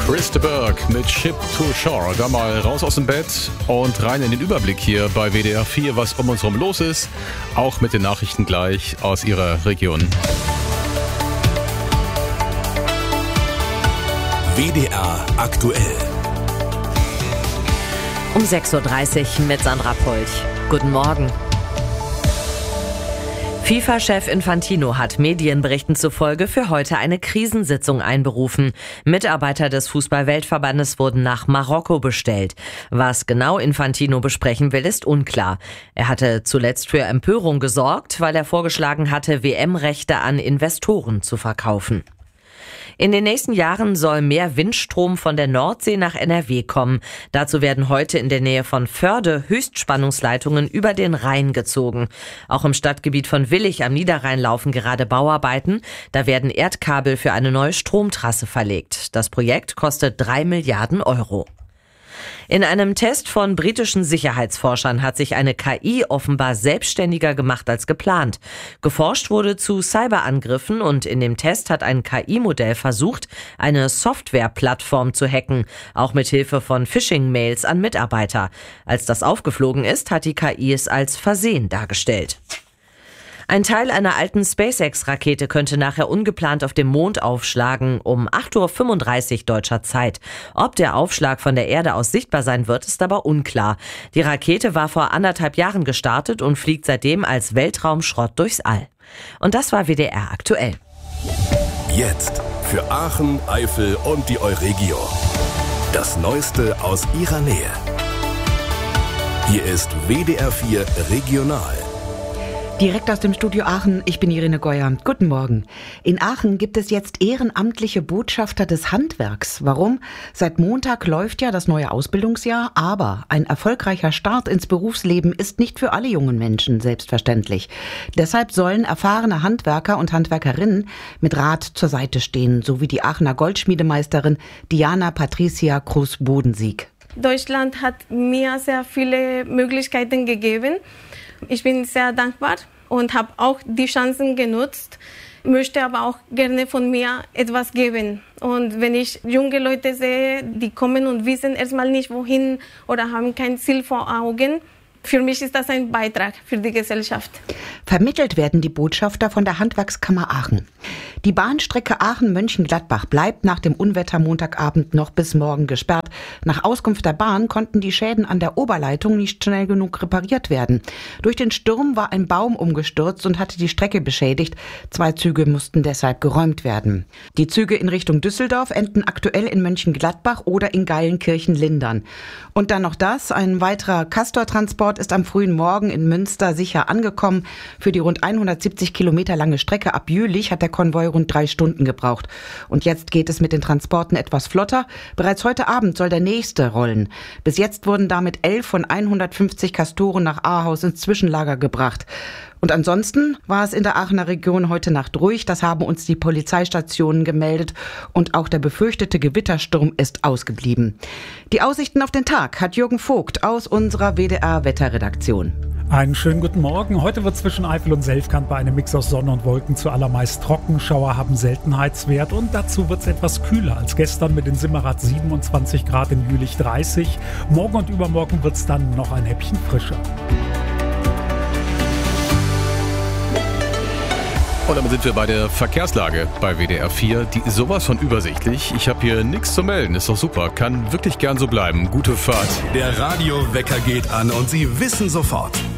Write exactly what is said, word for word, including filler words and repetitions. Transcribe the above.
Chris de Burgh mit Ship to Shore. Da mal raus aus dem Bett und rein in den Überblick hier bei W D R vier, was um uns herum los ist. Auch mit den Nachrichten gleich aus Ihrer Region. W D R aktuell. Um sechs Uhr dreißig mit Sandra Pulch. Guten Morgen. FIFA-Chef Infantino hat Medienberichten zufolge für heute eine Krisensitzung einberufen. Mitarbeiter des Fußball-Weltverbandes wurden nach Marokko bestellt. Was genau Infantino besprechen will, ist unklar. Er hatte zuletzt für Empörung gesorgt, weil er vorgeschlagen hatte, W M-Rechte an Investoren zu verkaufen. In den nächsten Jahren soll mehr Windstrom von der Nordsee nach N R W kommen. Dazu werden heute in der Nähe von Förde Höchstspannungsleitungen über den Rhein gezogen. Auch im Stadtgebiet von Willich am Niederrhein laufen gerade Bauarbeiten. Da werden Erdkabel für eine neue Stromtrasse verlegt. Das Projekt kostet drei Milliarden Euro. In einem Test von britischen Sicherheitsforschern hat sich eine K I offenbar selbstständiger gemacht als geplant. Geforscht wurde zu Cyberangriffen und in dem Test hat ein K I-Modell versucht, eine Softwareplattform zu hacken, auch mit Hilfe von Phishing-Mails an Mitarbeiter. Als das aufgeflogen ist, hat die K I es als Versehen dargestellt. Ein Teil einer alten SpaceX-Rakete könnte nachher ungeplant auf dem Mond aufschlagen, um acht Uhr fünfunddreißig deutscher Zeit. Ob der Aufschlag von der Erde aus sichtbar sein wird, ist aber unklar. Die Rakete war vor anderthalb Jahren gestartet und fliegt seitdem als Weltraumschrott durchs All. Und das war W D R aktuell. Jetzt für Aachen, Eifel und die Euregio. Das Neueste aus ihrer Nähe. Hier ist W D R vier Regional. Direkt aus dem Studio Aachen, ich bin Irene Geuer. Guten Morgen. In Aachen gibt es jetzt ehrenamtliche Botschafter des Handwerks. Warum? Seit Montag läuft ja das neue Ausbildungsjahr, aber ein erfolgreicher Start ins Berufsleben ist nicht für alle jungen Menschen selbstverständlich. Deshalb sollen erfahrene Handwerker und Handwerkerinnen mit Rat zur Seite stehen, so wie die Aachener Goldschmiedemeisterin Diana Patricia Kruse-Bodensieg. Deutschland hat mir sehr viele Möglichkeiten gegeben. Ich bin sehr dankbar und habe auch die Chancen genutzt, möchte aber auch gerne von mir etwas geben. Und wenn ich junge Leute sehe, die kommen und wissen erstmal nicht wohin oder haben kein Ziel vor Augen, für mich ist das ein Beitrag für die Gesellschaft. Vermittelt werden die Botschafter von der Handwerkskammer Aachen. Die Bahnstrecke Aachen-Mönchengladbach bleibt nach dem Unwetter Montagabend noch bis morgen gesperrt. Nach Auskunft der Bahn konnten die Schäden an der Oberleitung nicht schnell genug repariert werden. Durch den Sturm war ein Baum umgestürzt und hatte die Strecke beschädigt. Zwei Züge mussten deshalb geräumt werden. Die Züge in Richtung Düsseldorf enden aktuell in Mönchengladbach oder in Geilenkirchen-Lindern. Und dann noch das, ein weiterer Castor-Transport ist am frühen Morgen in Münster sicher angekommen. Für die rund hundertsiebzig Kilometer lange Strecke ab Jülich hat der Konvoi rund drei Stunden gebraucht. Und jetzt geht es mit den Transporten etwas flotter. Bereits heute Abend soll der nächste rollen. Bis jetzt wurden damit elf von hundertfünfzig Castoren nach Ahaus ins Zwischenlager gebracht. Und ansonsten war es in der Aachener Region heute Nacht ruhig. Das haben uns die Polizeistationen gemeldet. Und auch der befürchtete Gewittersturm ist ausgeblieben. Die Aussichten auf den Tag hat Jürgen Vogt aus unserer W D R-Wetterredaktion. Einen schönen guten Morgen. Heute wird zwischen Eifel und Selfkant bei einem Mix aus Sonne und Wolken zuallermeist trocken. Schauer haben Seltenheitswert und dazu wird es etwas kühler als gestern mit den Simmerath siebenundzwanzig Grad, in Jülich dreißig. Morgen und übermorgen wird es dann noch ein Häppchen frischer. Und damit sind wir bei der Verkehrslage bei W D R vier. Die ist sowas von übersichtlich. Ich habe hier nichts zu melden. Ist doch super. Kann wirklich gern so bleiben. Gute Fahrt. Der Radiowecker geht an und Sie wissen sofort,